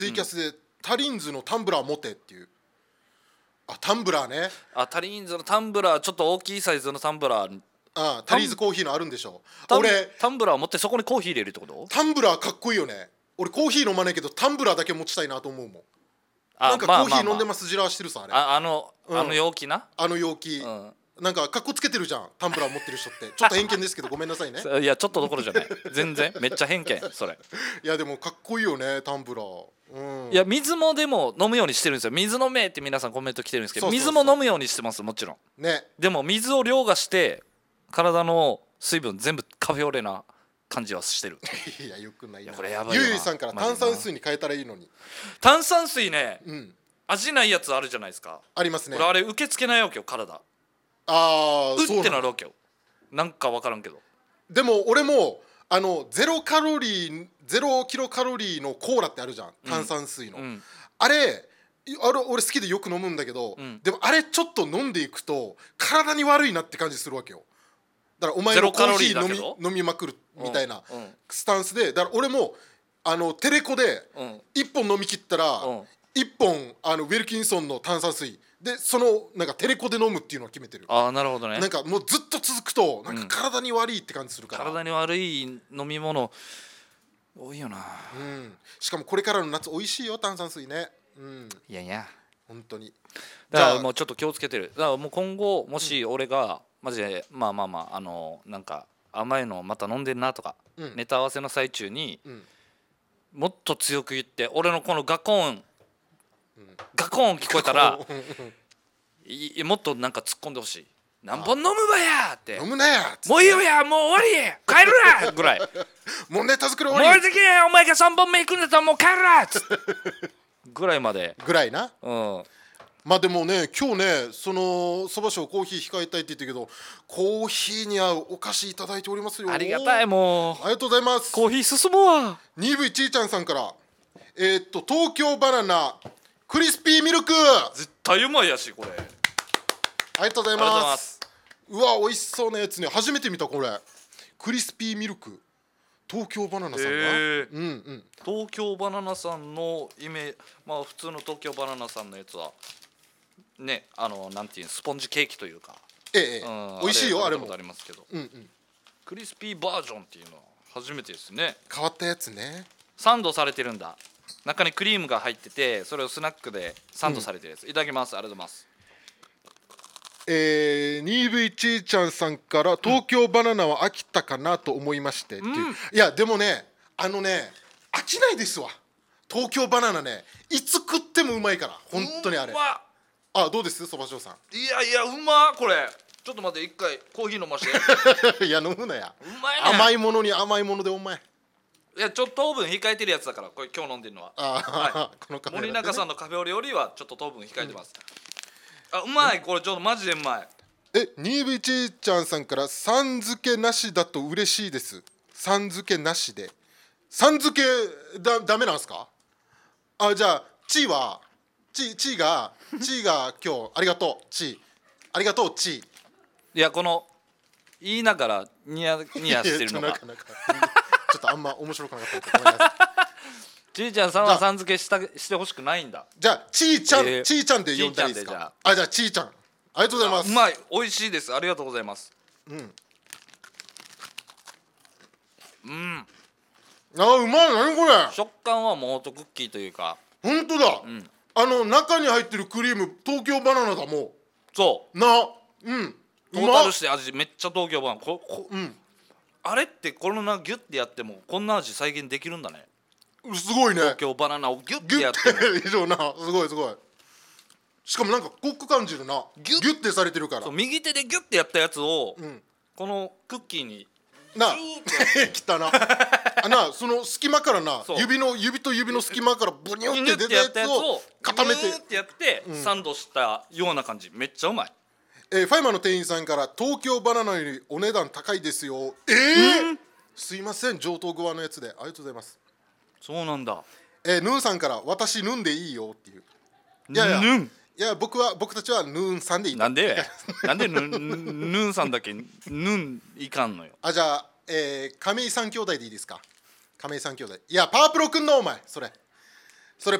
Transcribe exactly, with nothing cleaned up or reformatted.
ツイキャスでタリンズのタンブラー持てっていう。あ、タンブラーね。 あ、タリンズのタンブラー、ちょっと大きいサイズのタンブラー。 あ、タリーズコーヒーのあるんでしょ。 タン俺タンブラー持ってそこにコーヒー入れるってこと？ タンブラーかっこいいよね。俺コーヒー飲まないけどタンブラーだけ持ちたいなと思うもん。 あ、 なんかコーヒー飲んでますじらしてるさあれ。 あ、あの、 うんあの容器な。 あの容器、 うん、 なんかかっこつけてるじゃん、タンブラー持ってる人って。ちょっと偏見ですけどごめんなさいね。 いやちょっとどころじゃない全然めっちゃ偏見それ。 いやでもかっこいいよねタンブラー、うん、 いや水もでも飲むようにしてるんですよ。水飲めって皆さんコメント来てるんですけど、 そうそうそう水も飲むようにしてます。もちろんね。 でも水を凌駕して体の水分全部カフェオレな感じはしてる。 いやよくないな。 いやこれやばいよな。 ゆいゆいさんから炭酸水に変えたらいいのに。 炭酸水ね、 うん、 味ないやつあるじゃないですか。 ありますね。 俺あれ受け付けないわけよ体。 ああ、 うってそうなの。 なるわけよ。なんか分からんけど。でも俺もあのゼロカロリーゼロキロカロリーのコーラってあるじゃん、炭酸水の、うん、あれあれ俺好きでよく飲むんだけど、うん、でもあれちょっと飲んでいくと体に悪いなって感じするわけよ。だからお前のコーヒー飲み、飲みまくるみたいなスタンスで、だから俺もあのテレコでいっぽん飲み切ったらいっぽんあのウィルキンソンの炭酸水で、そのなんかテレコで飲むっていうのを決めてる。 ああなるほどね。 なんかもうずっと続くとなんか体に悪いって感じするから、 うん、体に悪い飲み物多いよな、 うん、しかもこれからの夏美味しいよ炭酸水ね、うん、 いやいや本当に。 だからもうちょっと気をつけてる。だからもう今後もし俺がマジでまあまあまああのなんか甘いのまた飲んでるなとか、うん、ネタ合わせの最中に、うん、もっと強く言って俺のこのガコーン、うん、ガコーン聞こえたらいもっとなんか突っ込んでほしい。何本飲むばやって、 飲むなやもういいよや、もう終わり帰るなぐらいもうネタ作り終わり、 もうできお前がさんぼんめ行くんだったらもう帰るなっつってぐらいまでぐらいな。 うん。 まあでもね今日ねそのそば賞コーヒー控えたいって言ったけどコーヒーに合うお菓子いただいておりますよ。 ありがたい。もうありがとうございます。 コーヒー進むわ。 ニーブイ ちーちゃんさんからえー、っと東京バナナクリスピーミルク絶対うまいやしこれ。 ありがとうございます。うわ美味しそうなやつね、初めて見たこれクリスピーミルク東京バナナさんが、えーうんうん、 東京バナナさんのイメージ、まあ普通の東京バナナさんのやつはね、あのなんていうスポンジケーキというか、 ええ、うん、美味しいよあれもありますけど、 うんうん、 クリスピーバージョンっていうのは初めてですね。 変わったやつね。 サンドされてるんだ。中にクリームが入っててそれをスナックでサンドされてるやつ、うん、いただきます。ありがとうございます。 えー、ニーブイ ちーちゃんさんから東京バナナは飽きたかなと思いましてっていう、うん、いやでもねあのね飽きないですわ東京バナナね、いつ食ってもうまいから本当にあれ。あ、どうですそばしょうさん。 いやいやうまこれ。ちょっと待って一回コーヒー飲ましていや飲むなや。 うまいね。 甘いものに甘いものでお前。 いやちょっと糖分控えてるやつだからこれ今日飲んでるのは。あ、はい、このカフェラテね、森永さんのカフェオレよりはちょっと糖分控えてます、うん、あうまいこれちょっとマジでうまい。 え ニーブイ ちーちゃんさんからさん付けなしだと嬉しいです。さん付けなしでさん付けだダメなんですか。あじゃあチーはチーチーがチーが今日ありがとうチーありがとうチー。 いやこの言いながらニヤニヤしてるのがちょっとあんま面白くなかった。ごめんなさい。 ちーちゃんさんはさん付けしたしてほしくないんだ。 じゃあちーちゃん、えー、ちーちゃんで呼んだらいいですか。あじゃあちーちゃんありがとうございます。 うまい美味しいです。ありがとうございます。うんうんあうまい。何これ。 食感はもうとクッキーというか本当だ、うん、あの中に入ってるクリーム東京バナナだもん。 そうなうんトータルして味めっちゃ東京バナナここ、 うん、 あれってこのなギュッてやってもこんな味再現できるんだね。 すごいね。 東京バナナをギュッてやっても以上なすごいすごい。しかもなんかコク感じるな。ギュッてされてるから。 そう右手でギュッてやったやつを、うん、このクッキーになきたなあなその隙間からな指の指と指の隙間からブニュって出たやつを固めてギュってやって、うん、サンドしたような感じ。めっちゃうまい。 えー、ファイマーの店員さんから東京バナナよりお値段高いですよ。えー、うん、すいません上等具合のやつでありがとうございます。 そうなんだ。 えー、ヌーンさんから私ヌンでいいよっていう。いやいやヌンいや僕は僕たちはヌーンさんでいい。 なんでなんでヌーンさんだけヌンいかんのよ。 あじゃあ、えー、亀井三兄弟でいいですか。亀井三兄弟。いやパワープロくんのお前それ